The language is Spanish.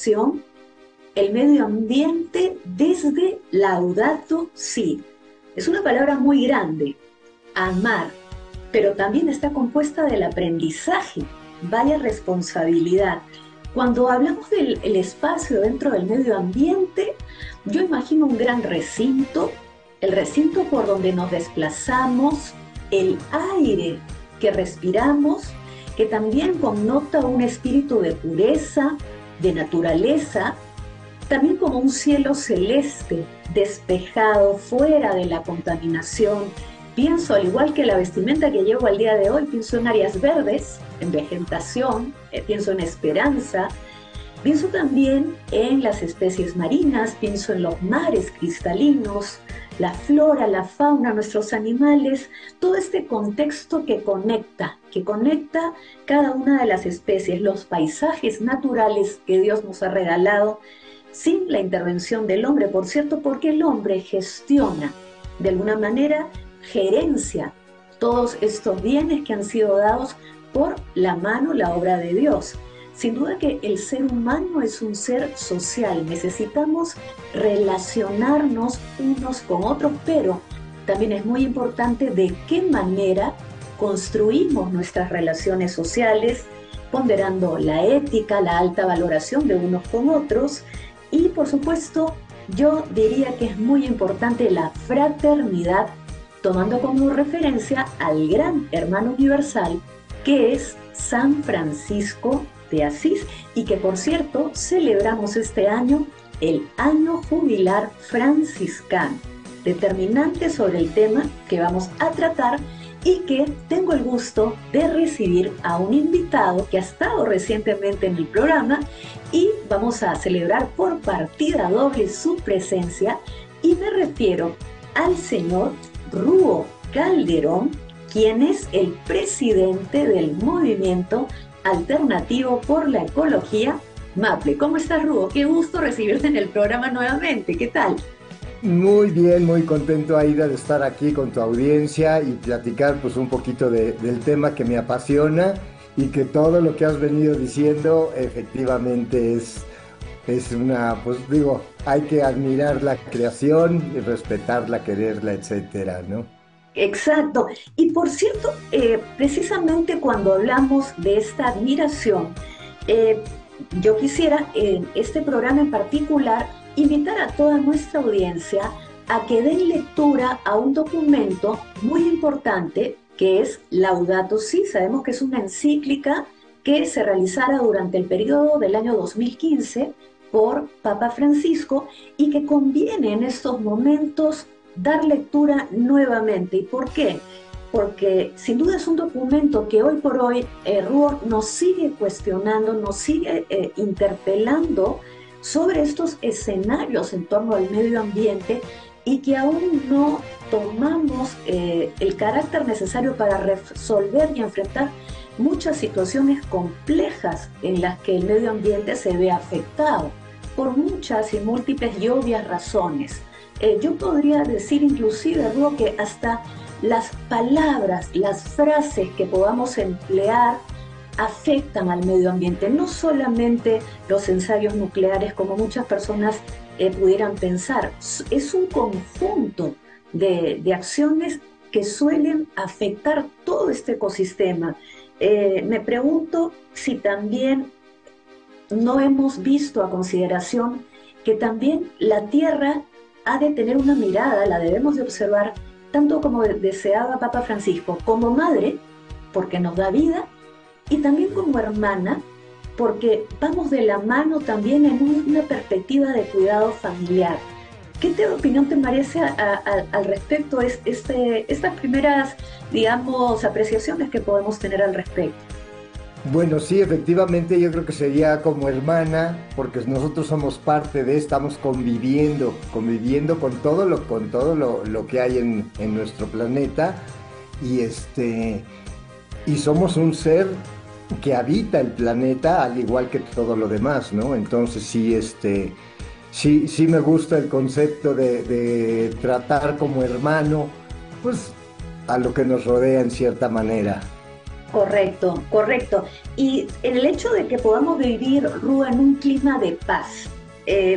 reflexión, el medio ambiente desde Laudato Si. Es una palabra muy grande, amar, pero también está compuesta del aprendizaje. Vaya responsabilidad. Cuando hablamos del el espacio dentro del medio ambiente, yo imagino un gran recinto, el recinto por donde nos desplazamos, el aire que respiramos, que también connota un espíritu de pureza, de naturaleza, también como un cielo celeste, despejado, fuera de la contaminación. Pienso, al igual que la vestimenta que llevo al día de hoy, pienso en áreas verdes, en vegetación, pienso en esperanza, pienso también en las especies marinas, pienso en los mares cristalinos, la flora, la fauna, nuestros animales, todo este contexto que conecta cada una de las especies, los paisajes naturales que Dios nos ha regalado, sin la intervención del hombre, por cierto, porque el hombre gestiona, de alguna manera, gerencia todos estos bienes que han sido dados por la mano, la obra de Dios. Sin duda que el ser humano es un ser social, necesitamos relacionarnos unos con otros, pero también es muy importante de qué manera construimos nuestras relaciones sociales, ponderando la ética, la alta valoración de unos con otros y, por supuesto, yo diría que es muy importante la fraternidad, tomando como referencia al gran hermano universal que es San Francisco de Asís y que, por cierto, celebramos este año el año jubilar franciscano, determinante sobre el tema que vamos a tratar y que tengo el gusto de recibir a un invitado que ha estado recientemente en el programa y vamos a celebrar por partida doble su presencia y me refiero al señor Rúo Calderón, quien es el presidente del Movimiento Alternativo por la Ecología, MAPLE. ¿Cómo estás, Rúo? Qué gusto recibirte en el programa nuevamente. ¿Qué tal? Muy bien, muy contento, Aida, de estar aquí con tu audiencia y platicar pues un poquito del tema que me apasiona y que todo lo que has venido diciendo efectivamente es una, pues digo, hay que admirar la creación y respetarla, quererla, etcétera, ¿no? Exacto. Y por cierto, precisamente cuando hablamos de esta admiración, eh, yo quisiera en este programa en particular invitar a toda nuestra audiencia a que den lectura a un documento muy importante que es Laudato Si. Sabemos que es una encíclica que se realizara durante el periodo del año 2015 por Papa Francisco y que conviene en estos momentos dar lectura nuevamente. ¿Y por qué? Porque sin duda es un documento que hoy por hoy Ruhr nos sigue cuestionando, nos sigue interpelando sobre estos escenarios en torno al medio ambiente y que aún no tomamos el carácter necesario para resolver y enfrentar muchas situaciones complejas en las que el medio ambiente se ve afectado por muchas y múltiples y obvias razones. Yo podría decir inclusive, Ruo, que hasta las palabras, las frases que podamos emplear afectan al medio ambiente, no solamente los ensayos nucleares como muchas personas pudieran pensar, es un conjunto de acciones que suelen afectar todo este ecosistema. Me pregunto si también no hemos visto a consideración que también la Tierra ha de tener una mirada, la debemos de observar, tanto como deseaba Papa Francisco, como madre, porque nos da vida, y también como hermana, porque vamos de la mano también en una perspectiva de cuidado familiar. ¿Qué opinión te merece al respecto estas primeras, digamos, apreciaciones que podemos tener al respecto? Bueno, sí, efectivamente yo creo que sería como hermana, porque nosotros somos parte estamos conviviendo con todo lo que hay en nuestro planeta y y somos un ser que habita el planeta al igual que todo lo demás, ¿no? Entonces sí me gusta el concepto de tratar como hermano, pues a lo que nos rodea en cierta manera. Correcto, correcto. Y el hecho de que podamos vivir, Ru, en un clima de paz,